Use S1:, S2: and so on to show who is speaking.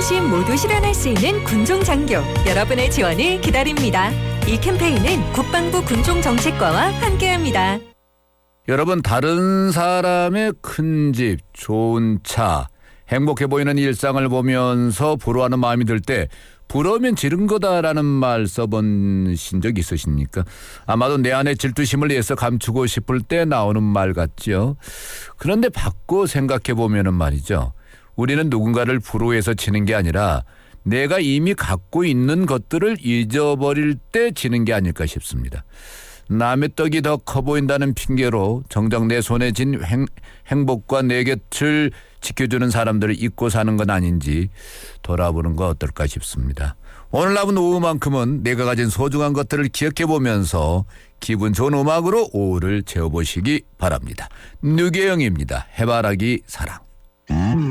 S1: 안심 모두 실현할 수 있는 군종장교 여러분의 지원을 기다립니다. 이 캠페인은 국방부 군종정책과와 함께합니다.
S2: 여러분, 다른 사람의 큰 집, 좋은 차, 행복해 보이는 일상을 보면서 부러워하는 마음이 들 때 부러우면 지른 거다라는 말 써본 적 있으십니까? 아마도 내 안의 질투심을 위해서 감추고 싶을 때 나오는 말 같죠. 그런데 바꿔 생각해 보면은 말이죠. 우리는 누군가를 부러워해서 지는 게 아니라 내가 이미 갖고 있는 것들을 잊어버릴 때 지는 게 아닐까 싶습니다. 남의 떡이 더 커 보인다는 핑계로 정작 내 손에 쥔 행복과 내 곁을 지켜주는 사람들을 잊고 사는 건 아닌지 돌아보는 거 어떨까 싶습니다. 오늘 남은 오후만큼은 내가 가진 소중한 것들을 기억해보면서 기분 좋은 음악으로 오후를 채워보시기 바랍니다. 누계영입니다. 해바라기 사랑.